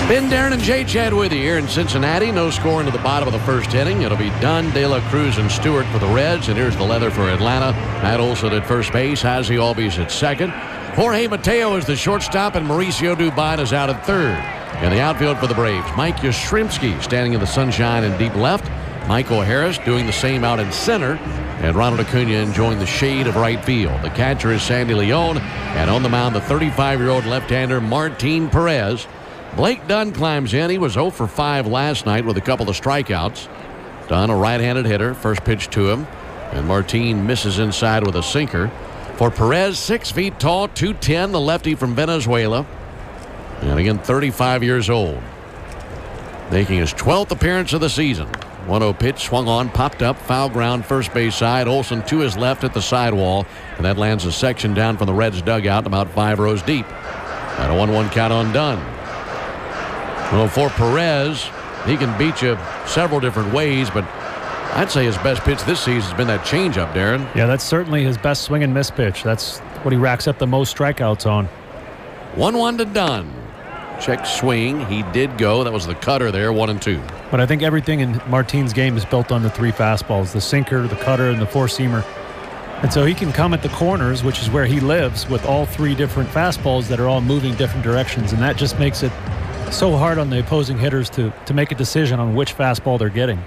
Ben, Darren, and Jay Chad with you here in Cincinnati. No score into the bottom of the first inning. It'll be Dunn, De La Cruz, and Stewart for the Reds. And here's the leather for Atlanta. Matt Olson at first base. Ozzie Albies at second. Jorge Mateo is the shortstop, and Mauricio Dubon is out at third. In the outfield for the Braves, Mike Yastrzemski standing in the sunshine in deep left. Michael Harris doing the same out in center. And Ronald Acuna enjoying the shade of right field. The catcher is Sandy Leon. And on the mound, the 35-year-old left-hander Martin Perez. Blake Dunn climbs in. He was 0 for 5 last night with a couple of strikeouts. Dunn, a right-handed hitter. First pitch to him. And Martin misses inside with a sinker. For Perez, 6 feet tall, 210, the lefty from Venezuela. And again, 35 years old. Making his 12th appearance of the season. 1-0 pitch, swung on, popped up, foul ground, first base side. Olson to his left at the sidewall. And that lands a section down from the Reds dugout about 5 rows deep. At a 1-1 count on Dunn. Well, for Perez, he can beat you several different ways, but I'd say his best pitch this season has been that changeup, Darren. Yeah, that's certainly his best swing and miss pitch. That's what he racks up the most strikeouts on. 1-1 to Dunn. Check swing. He did go. That was the cutter there, 1-2. But I think everything in Martin's game is built on the 3 fastballs, the sinker, the cutter, and the four-seamer. And so he can come at the corners, which is where he lives, with all 3 different fastballs that are all moving different directions. And that just makes it so hard on the opposing hitters to make a decision on which fastball they're getting.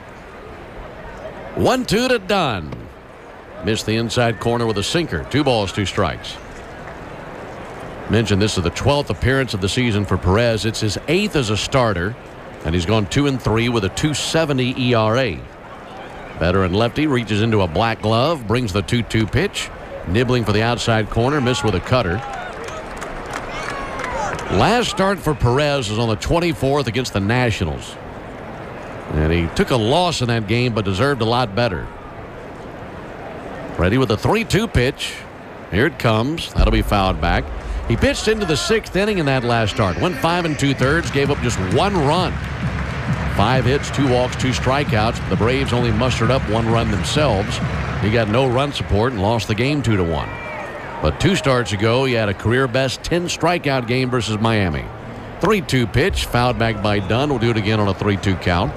1-2 to Dunn. Missed the inside corner with a sinker. 2 balls, 2 strikes. Mentioned this is the 12th appearance of the season for Perez. It's his 8th as a starter, and he's gone 2-3 with a 2.70 ERA. Veteran lefty reaches into a black glove, brings the 2-2 pitch, nibbling for the outside corner, missed with a cutter. Last start for Perez was on the 24th against the Nationals. And he took a loss in that game, but deserved a lot better. Ready with a 3-2 pitch. Here it comes. That'll be fouled back. He pitched into the 6th inning in that last start. Went 5 2/3, gave up just 1 run. 5 hits, 2 walks, 2 strikeouts. The Braves only mustered up 1 run themselves. He got no run support and lost the game 2-1. But 2 starts ago, he had a career-best 10 strikeout game versus Miami. 3-2 pitch, fouled back by Dunn. We'll do it again on a 3-2 count.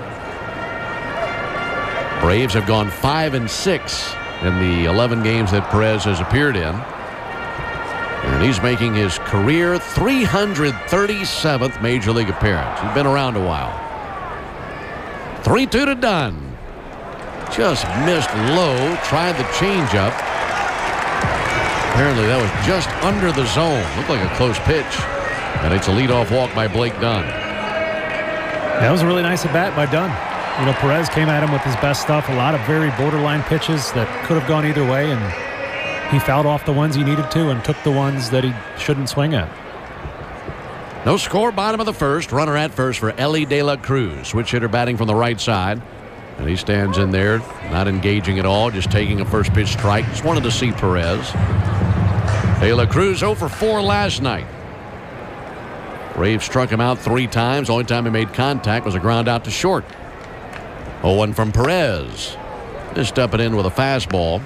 Braves have gone 5-6 in the 11 games that Perez has appeared in. And he's making his career 337th Major League appearance. He's been around a while. 3-2 to Dunn. Just missed low, tried the changeup. Apparently that was just under the zone. Looked like a close pitch. And it's a leadoff walk by Blake Dunn. That was a really nice at-bat by Dunn. You know, Perez came at him with his best stuff. A lot of very borderline pitches that could have gone either way, and he fouled off the ones he needed to and took the ones that he shouldn't swing at. No score, bottom of the first. Runner at first for Elly De La Cruz. Switch hitter batting from the right side. And he stands in there, not engaging at all, just taking a first pitch strike. Just wanted to see Perez. De La Cruz 0 for 4 last night. Braves struck him out 3 times. Only time he made contact was a ground out to short. 0-1 from Perez. Just stepping in with a fastball.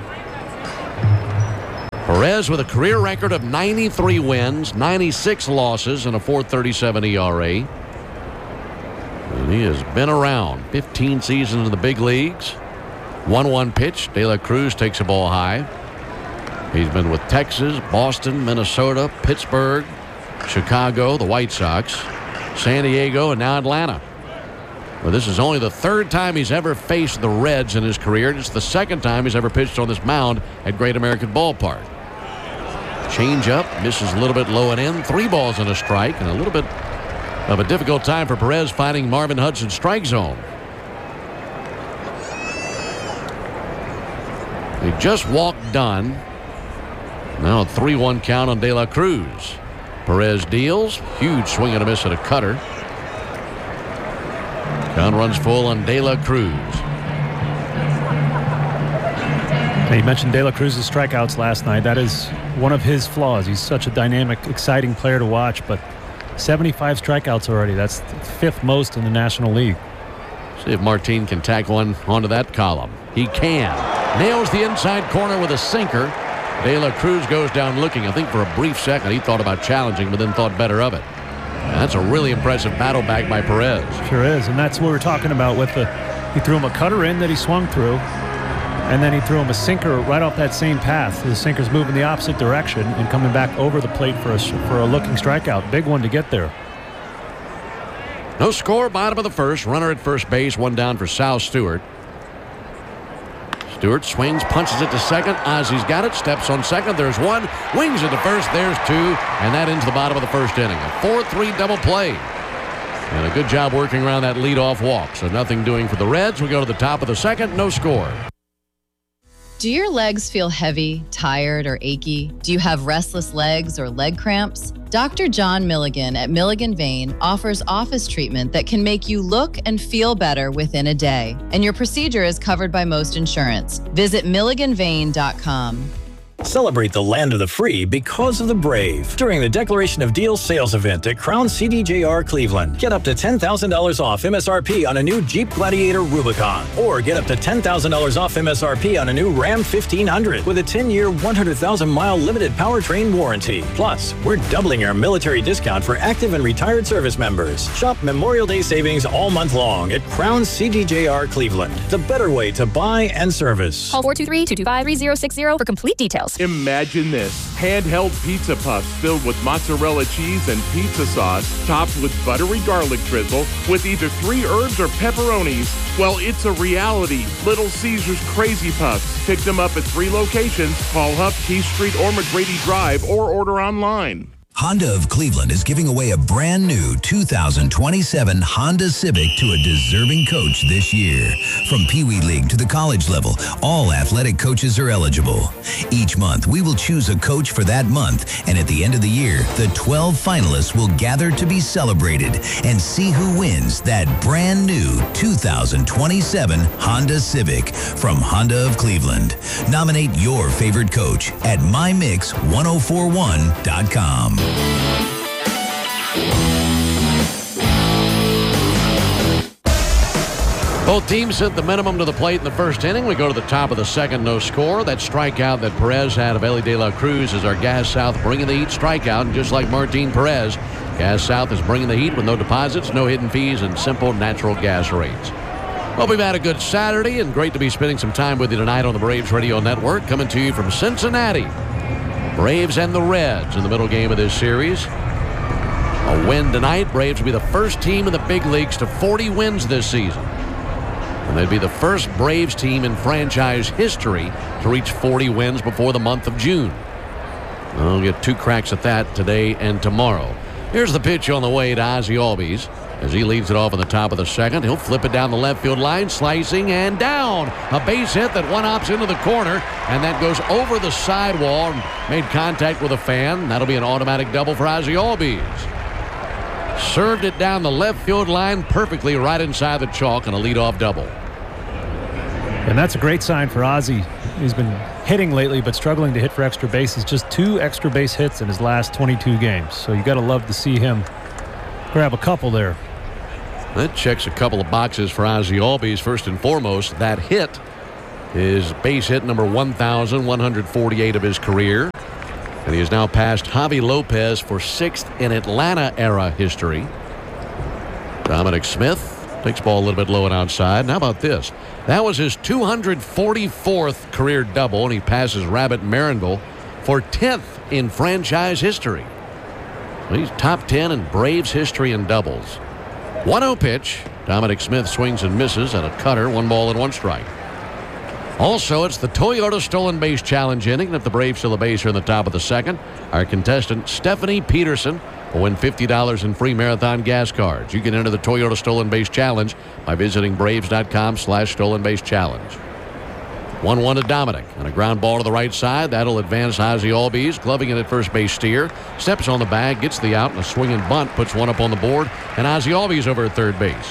Perez with a career record of 93 wins, 96 losses, and a 4.37 ERA. And he has been around 15 seasons in the big leagues. 1-1 pitch. De La Cruz takes a ball high. He's been with Texas, Boston, Minnesota, Pittsburgh, Chicago, the White Sox, San Diego, and now Atlanta. Well, this is only the 3rd time he's ever faced the Reds in his career. It's the 2nd time he's ever pitched on this mound at Great American Ballpark. Change up, misses a little bit low and in. 3 balls and a strike, and a little bit of a difficult time for Perez finding Marvin Hudson's strike zone. He just walked Dunn. Now a 3-1 count on De La Cruz. Perez deals. Huge swing and a miss at a cutter. Count runs full on De La Cruz. You mentioned De La Cruz's strikeouts last night. That is one of his flaws. He's such a dynamic, exciting player to watch, but 75 strikeouts already. That's the 5th most in the National League. See if Martin can tack one onto that column. He can. Nails the inside corner with a sinker. De La Cruz goes down looking. I think for a brief second he thought about challenging, but then thought better of it. That's a really impressive battle back by Perez. Sure is, and that's what we're talking about with he threw him a cutter in that he swung through, and then he threw him a sinker right off that same path. The sinker's moving the opposite direction and coming back over the plate for a looking strikeout. Big one to get there. No score, bottom of the first. Runner at first base, one down for Sal Stewart. Stewart swings, punches it to second. Ozzy's got it, steps on second. There's one, wings it to first. There's two, and that into the bottom of the first inning. A 4-3 double play. And a good job working around that leadoff walk. So nothing doing for the Reds. We go to the top of the second, no score. Do your legs feel heavy, tired, or achy? Do you have restless legs or leg cramps? Dr. John Milligan at Milligan Vein offers office treatment that can make you look and feel better within a day. And your procedure is covered by most insurance. Visit milliganvein.com. Celebrate the land of the free because of the brave during the Declaration of Deals sales event at Crown CDJR Cleveland. Get up to $10,000 off MSRP on a new Jeep Gladiator Rubicon, or get up to $10,000 off MSRP on a new Ram 1500 with a 10-year, 100,000-mile limited powertrain warranty. Plus, we're doubling our military discount for active and retired service members. Shop Memorial Day savings all month long at Crown CDJR Cleveland. The better way to buy and service. Call 423-225-3060 for complete details. Imagine this: handheld pizza puffs filled with mozzarella cheese and pizza sauce, topped with buttery garlic drizzle, with either 3 herbs or pepperonis. Well, it's a reality. Little Caesar's Crazy Puffs. Pick them up at 3 locations. Call Huff, Keith Street, or McGrady Drive, or order online. Honda of Cleveland is giving away a brand new 2027 Honda Civic to a deserving coach this year. From Pee Wee League to the college level, all athletic coaches are eligible. Each month, we will choose a coach for that month, and at the end of the year, the 12 finalists will gather to be celebrated and see who wins that brand new 2027 Honda Civic from Honda of Cleveland. Nominate your favorite coach at mymix1041.com. Both teams hit the minimum to the plate in the first inning. We go to the top of the second, no score. That strikeout that Perez had of Elly De La Cruz is our Gas South bringing the heat strikeout. And just like Martin Perez, Gas South is bringing the heat with no deposits, no hidden fees, and simple natural gas rates. Well, we've had a good Saturday, and great to be spending some time with you tonight on the Braves Radio Network, coming to you from Cincinnati. Braves and the Reds in the middle game of this series. A win tonight. Braves will be the first team in the big leagues to 40 wins this season. And they'd be the first Braves team in franchise history to reach 40 wins before the month of June. We'll get 2 cracks at that today and tomorrow. Here's the pitch on the way to Ozzy Albies as he leads it off in the top of the second. He'll flip it down the left field line, slicing and down. A base hit that one hops into the corner, and that goes over the sidewall and made contact with a fan. That'll be an automatic double for Ozzy Albies. Served it down the left field line perfectly right inside the chalk, and a leadoff double. And that's a great sign for Ozzy. He's been hitting lately, but struggling to hit for extra bases. Just 2 extra base hits in his last 22 games. So you got to love to see him grab a couple there. That checks a couple of boxes for Ozzy Albies. First and foremost, that hit is base hit number 1,148 of his career. And he has now passed Javi Lopez for 6th in Atlanta-era history. Dominic Smith takes ball a little bit low and outside. And how about this? That was his 244th career double, and he passes Rabbit Marinville for 10th in franchise history. He's top 10 in Braves history in doubles. 1-0 pitch. Dominic Smith swings and misses at a cutter. 1 ball and 1 strike. Also, it's the Toyota Stolen Base Challenge inning. And if the Braves steal a base here in the top of the second, our contestant Stephanie Peterson will win $50 in free marathon gas cards. You can enter the Toyota Stolen Base Challenge by visiting Braves.com/Stolen Base Challenge. 1-1 to Dominic, and a ground ball to the right side. That'll advance Ozzy Albies, gloving it at first base. Steer steps on the bag, gets the out, and a swinging bunt puts one up on the board, and Ozzy Albies over at third base.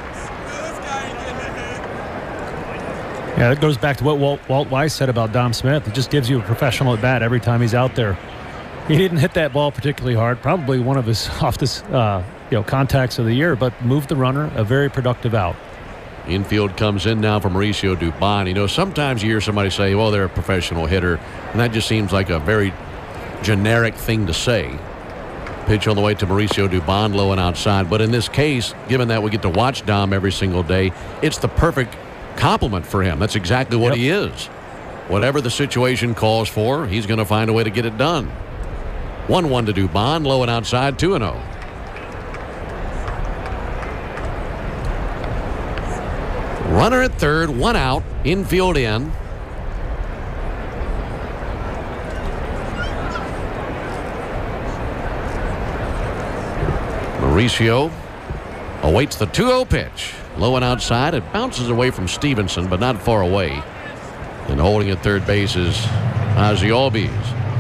Yeah, that goes back to what Walt Weiss said about Dom Smith. It just gives you a professional at bat every time he's out there. He didn't hit that ball particularly hard, probably one of his contacts of the year, but moved the runner, a very productive out. Infield comes in now for Mauricio Dubon. You know, sometimes you hear somebody say, well, they're a professional hitter, and that just seems like a very generic thing to say. pitch on the way to Mauricio Dubon, low and outside. But in this case, given that we get to watch Dom every single day, it's the perfect compliment for him. That's exactly what he is. Whatever the situation calls for, he's going to find a way to get it done. 1-1 to Dubon, low and outside, 2-0. Runner at third, one out, infield in. Mauricio awaits the 2-0 pitch. Low and outside. It bounces away from Stevenson, but not far away. And holding at third base is Ozzie Albies.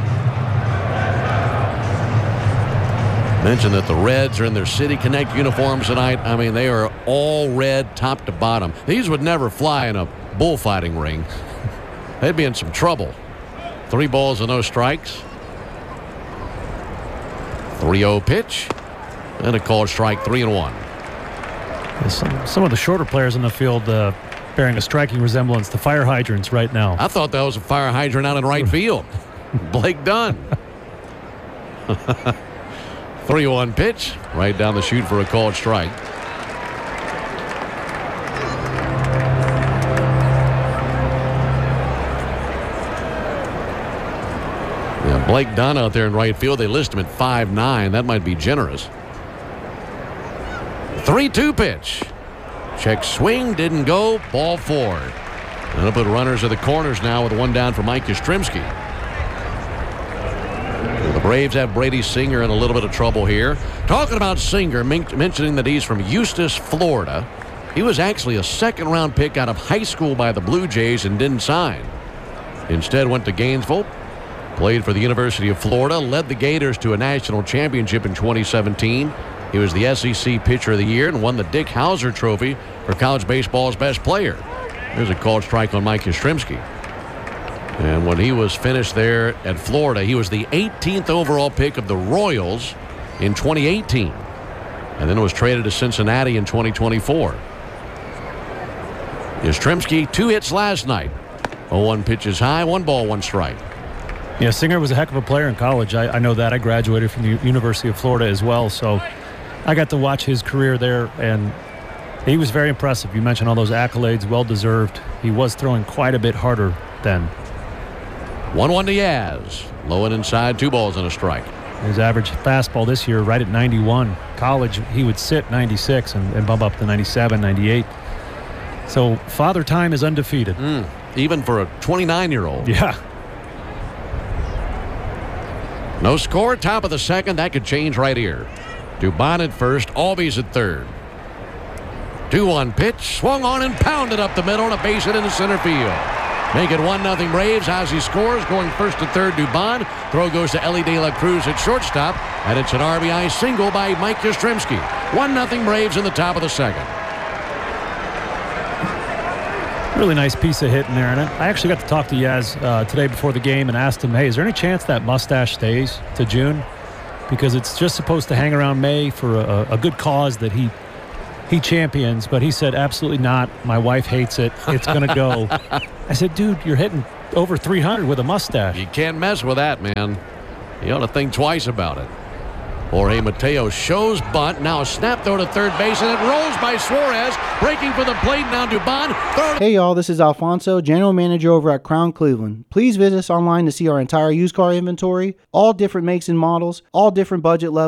Mentioned that the Reds are in their City Connect uniforms tonight. I mean, they are all red top to bottom. These would never fly in a bullfighting ring. They'd be in some trouble. 3 balls and no strikes. 3-0 pitch. And a called strike, 3-1. Some of the shorter players in the field bearing a striking resemblance to fire hydrants right now. I thought that was a fire hydrant out in right field. Blake Dunn. 3-1 pitch. Right down the chute for a called strike. Yeah, Blake Dunn out there in right field. They list him at 5'9". That might be generous. 3-2 pitch. Check swing, didn't go, ball 4. And they'll put runners at the corners now with one down for Mike Yastrzemski. The Braves have Brady Singer in a little bit of trouble here. Talking about Singer, mentioning that he's from Eustis, Florida. He was actually a second-round pick out of high school by the Blue Jays and didn't sign. Instead went to Gainesville, played for the University of Florida, led the Gators to a national championship in 2017. He was the SEC Pitcher of the Year and won the Dick Howser Trophy for college baseball's best player. There's a called strike on Mike Yastrzemski. And when he was finished there at Florida, he was the 18th overall pick of the Royals in 2018. And then was traded to Cincinnati in 2024. Yastrzemski, 2 hits last night. 0-1 pitches high, 1 ball, 1 strike. Yeah, Singer was a heck of a player in college. I know that. I graduated from the University of Florida as well, so I got to watch his career there, and he was very impressive. You mentioned all those accolades, well-deserved. He was throwing quite a bit harder then. 1-1 to Yaz. Low and inside, 2 balls and a strike. His average fastball this year right at 91. College, he would sit 96 and bump up to 97, 98. So Father Time is undefeated. Even for a 29-year-old. Yeah. No score, top of the second. That could change right here. Dubon at first, Albies at third. 2-1 pitch, swung on and pounded up the middle and a base hit into center field. Make it 1-0 Braves. Ozzie scores, going first to third, Dubon. Throw goes to Ellie De La Cruz at shortstop, and it's an RBI single by Mike Yastrzemski. 1-0 Braves in the top of the second. Really nice piece of hitting there. And I actually got to talk to Yaz today before the game and asked him, hey, is there any chance that mustache stays to June? Because it's just supposed to hang around May for a good cause that he champions. But he said, absolutely not. My wife hates it. It's going to go. I said, dude, you're hitting over 300 with a mustache. You can't mess with that, man. You ought to think twice about it. Jorge Mateo shows bunt. Now a snap throw to third base, and it rolls by Suarez. Breaking for the plate. Now Dubon. Hey, y'all. This is Alfonso, General Manager over at Crown Cleveland. Please visit us online to see our entire used car inventory, all different makes and models, all different budget levels.